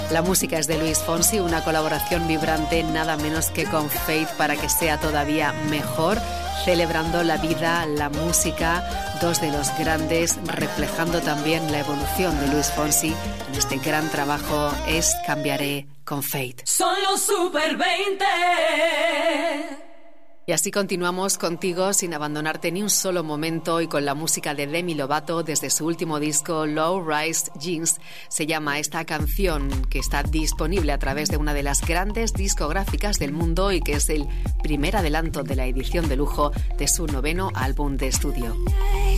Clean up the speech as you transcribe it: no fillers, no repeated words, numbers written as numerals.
La música es de Luis Fonsi, una colaboración vibrante nada menos que con Faith para que sea todavía mejor, celebrando la vida, la música, dos de los grandes, reflejando también la evolución de Luis Fonsi en este gran trabajo Es Cambiaré con Faith. Son los Super 20. Y así continuamos contigo sin abandonarte ni un solo momento y con la música de Demi Lovato desde su último disco Low Rise Jeans. Se llama esta canción, que está disponible a través de una de las grandes discográficas del mundo y que es el primer adelanto de la edición de lujo de su 9º álbum de estudio.